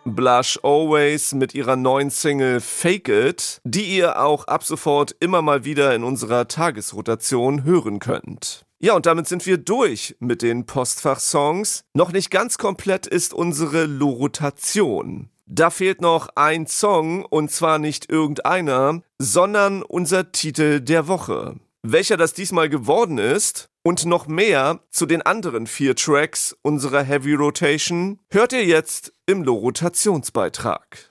Blush Always mit ihrer neuen Single Fake It, die ihr auch ab sofort immer mal wieder in unserer Tagesrotation hören könnt. Ja, und damit sind wir durch mit den Postfach-Songs. Noch nicht ganz komplett ist unsere Lorotation. Da fehlt noch ein Song, und zwar nicht irgendeiner, sondern unser Titel der Woche. Welcher das diesmal geworden ist und noch mehr zu den anderen 4 Tracks unserer Heavy Rotation hört ihr jetzt im Lorotationsbeitrag.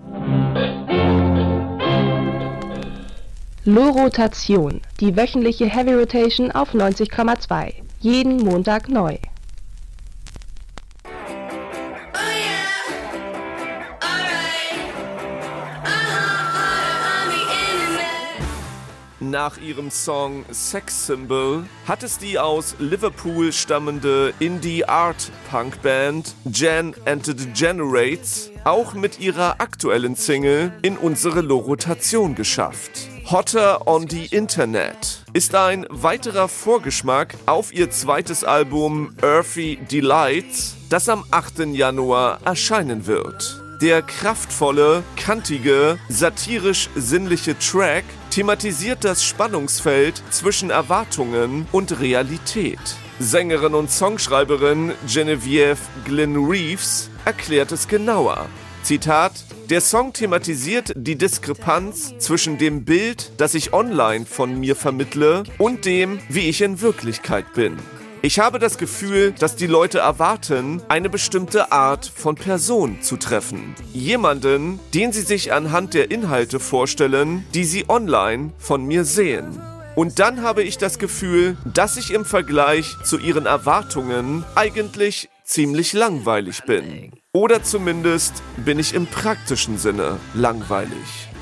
Lorotation, die wöchentliche Heavy Rotation auf 90,2. Jeden Montag neu. Nach ihrem Song Sex Symbol hat es die aus Liverpool stammende Indie-Art-Punk-Band Jan and the Degenerates auch mit ihrer aktuellen Single in unsere Lorotation geschafft. Hotter on the Internet ist ein weiterer Vorgeschmack auf ihr zweites Album Earthy Delights, das am 8. Januar erscheinen wird. Der kraftvolle, kantige, satirisch-sinnliche Track thematisiert das Spannungsfeld zwischen Erwartungen und Realität. Sängerin und Songschreiberin Genevieve Glynn Reeves erklärt es genauer. Zitat: Der Song thematisiert die Diskrepanz zwischen dem Bild, das ich online von mir vermittle, und dem, wie ich in Wirklichkeit bin. Ich habe das Gefühl, dass die Leute erwarten, eine bestimmte Art von Person zu treffen. Jemanden, den sie sich anhand der Inhalte vorstellen, die sie online von mir sehen. Und dann habe ich das Gefühl, dass ich im Vergleich zu ihren Erwartungen eigentlich ziemlich langweilig bin. Oder zumindest bin ich im praktischen Sinne langweilig.